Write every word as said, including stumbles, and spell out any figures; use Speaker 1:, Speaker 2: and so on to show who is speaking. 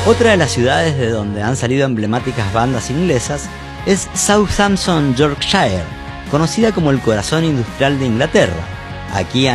Speaker 1: Otra de las ciudades de donde han salido emblemáticas bandas inglesas es Southampton, Yorkshire, conocida como el corazón industrial de Inglaterra. Aquí